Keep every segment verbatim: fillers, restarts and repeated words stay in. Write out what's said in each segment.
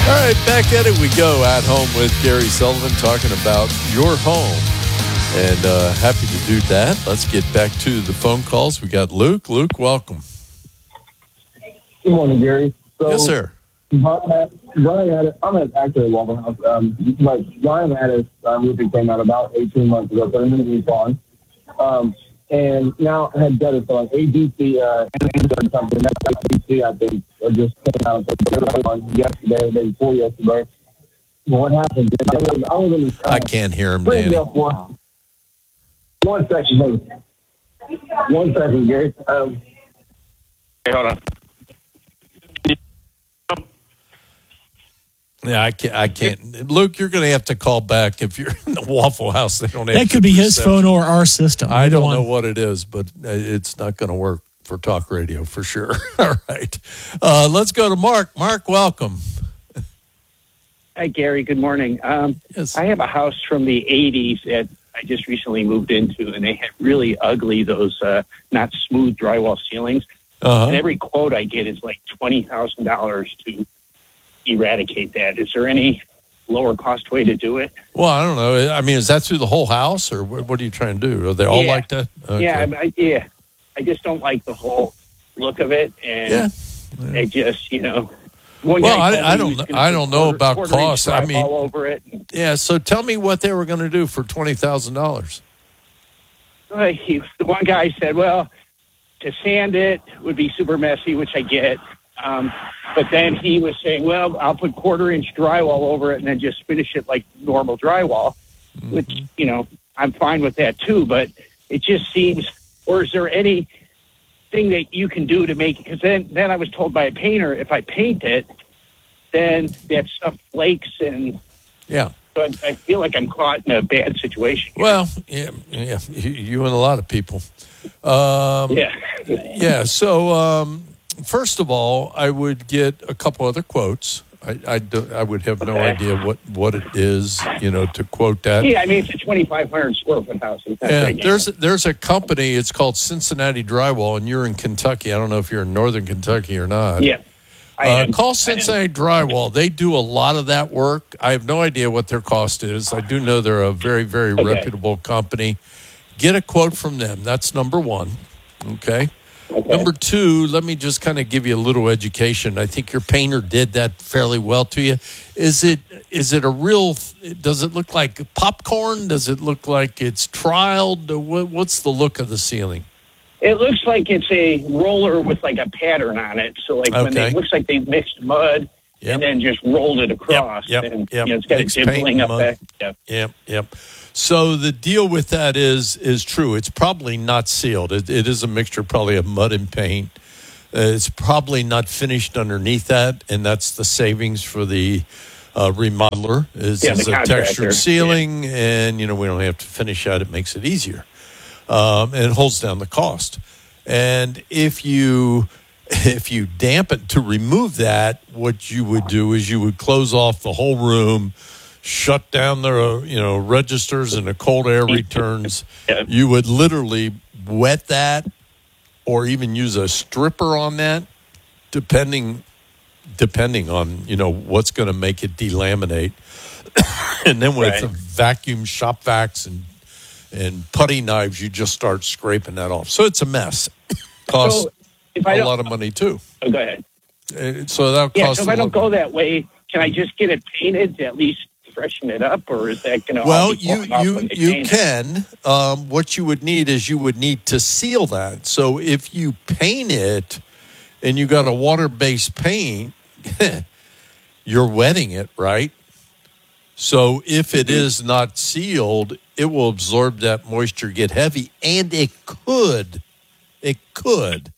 All right, back at it we go. At Home with Gary Sullivan, talking about your home. And uh, happy to do that. Let's get back to the phone calls. We got Luke. Luke, welcome. Good morning, Gary. So, yes, sir. Brian had it. I'm at actually a Waffle House. Um, but Brian had his uh, roofing came out about eighteen months ago, so I'm going to move on. Um, and now I had debtors on A B C uh, and something. That's A B C, I think, or just came out yesterday, maybe before yesterday. Well, what happened? I was, I was in the, uh, I can't hear him, Danny. One, one second, please. One second, Gary. Um, hey, hold on. Yeah, I can't. I can't. Luke, you're going to have to call back if you're in the Waffle House. They don't have that could be his phone or our system. I don't one. know what it is, but it's not going to work for talk radio for sure. All right, uh, let's go to Mark. Mark, welcome. Hi, Gary. Good morning. Um, yes. I have a house from the eighties that I just recently moved into, and they had really ugly those uh, not smooth drywall ceilings. Uh-huh. And every quote I get is like twenty thousand dollars to eradicate that. Is there any lower cost way to do it? Well, I don't know. I mean, is that through the whole house, or what, what are you trying to do? Are they all yeah. like that? Okay. Yeah, I, yeah. I just don't like the whole look of it, and yeah. Yeah. it just, you know. One well, guy I, I don't. I don't know quarter, about quarter cost. I mean, all over it. Yeah. So tell me what they were going to do for twenty thousand dollars. Well, he, the one guy said, "Well, to sand it would be super messy," which I get. Um, but then he was saying, well, I'll put quarter inch drywall over it and then just finish it like normal drywall, mm-hmm. which, you know, I'm fine with that too. But it just seems, or is there any thing that you can do to make it? Because then, then I was told by a painter, if I paint it, then that stuff flakes. And yeah. So I, I feel like I'm caught in a bad situation. Well, yeah, yeah, you, you and a lot of people. Um, yeah. Yeah. So, um, first of all, I would get a couple other quotes. I, I, do, I would have no okay. idea what, what it is, you know, to quote that. Yeah, I mean, it's a twenty-five hundred square foot house. Yeah, right there's, there's a company, it's called Cincinnati Drywall, and you're in Kentucky. I don't know if you're in northern Kentucky or not. Yeah. Uh, call Cincinnati Drywall. They do a lot of that work. I have no idea what their cost is. I do know they're a very, very okay. reputable company. Get a quote from them. That's number one. Okay. Okay. Number two, let me just kind of give you a little education. I think your painter did that fairly well to you. Is it is it a real, does it look like popcorn? Does it look like it's trialed? What's the look of the ceiling? It looks like it's a roller with like a pattern on it. So like okay. when they, it looks like they mixed mud yep. and then just rolled it across. Yep, yep, and yep. You know, it's got Mixed dimpling up mud. back. Yep. yep, yep. So the deal with that is is true. It's probably not sealed. It, it is a mixture probably of mud and paint. Uh, it's probably not finished underneath that, and that's the savings for the uh, remodeler is, yeah, is a textured ceiling, yeah. and you know we don't have to finish that. It makes it easier, um, and it holds down the cost. And if you if you dampen to remove that, what you would do is you would close off the whole room. Shut down the you know registers and the cold air returns. yeah. You would literally wet that, or even use a stripper on that, depending depending on you know what's going to make it delaminate. And then with right. the vacuum shop vacs and and putty knives, you just start scraping that off. So it's a mess. Costs so if I a lot of money too. Oh, go ahead. So that yeah. costs. So if I don't go that way, can I just get it painted to at least freshen it up, or is that going to well you you you can um, what you would need is you would need to seal that. So if you paint it and you got a water-based paint, you're wetting it, right? So if it is not sealed, it will absorb that moisture, get heavy, and it could it could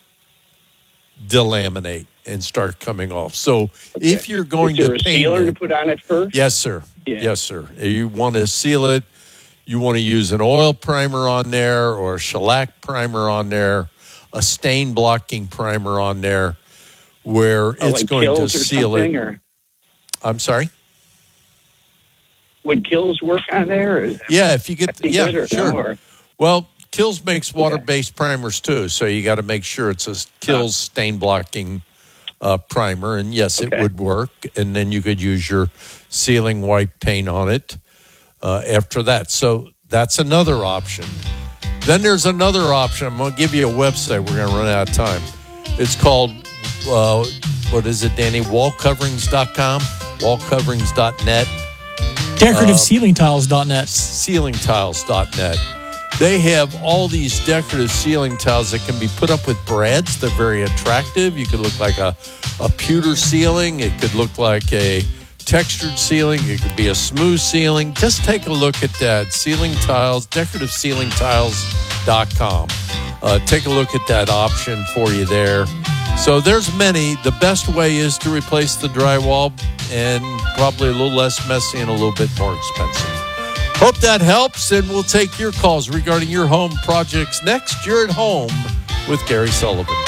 delaminate and start coming off. So okay. if you're going is there to a paint sealer it, to put on it first? Yes, sir. Yeah. Yes, sir. You want to seal it. You want to use an oil primer on there or a shellac primer on there, a stain blocking primer on there where oh, it's like going to seal seal it. Or? I'm sorry? Would Kills work on there? Or yeah, if you get the, yeah, sure. No, well, Kills makes water-based okay. primers too, so you got to make sure it's a Kills stain blocking uh, primer, and yes, Okay. it would work. And then you could use your sealing white paint on it uh, after that. So that's another option. Then there's another option. I'm going to give you a website. We're going to run out of time. It's called, uh, what is it, Danny? wall coverings dot com, wall coverings dot net, Decorative Ceiling Tiles dot net. ceiling tiles dot net. They have all these decorative ceiling tiles that can be put up with brads. They're very attractive. You could look like a, a pewter ceiling. It could look like a textured ceiling. It could be a smooth ceiling. Just take a look at that. Ceiling tiles, decorative ceiling tiles dot com. Uh, take a look at that option for you there. So there's many. The best way is to replace the drywall, and probably a little less messy and a little bit more expensive. Hope that helps, and we'll take your calls regarding your home projects next. You're at Home with Gary Sullivan.